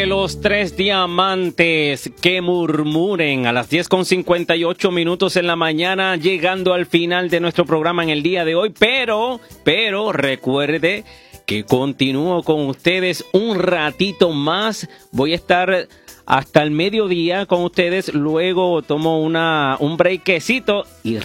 Los tres diamantes que murmuren a las 10:58 en la mañana, llegando al final de nuestro programa en el día de hoy, pero recuerde que continúo con ustedes un ratito más. Voy a estar hasta el mediodía con ustedes, luego tomo un breakcito y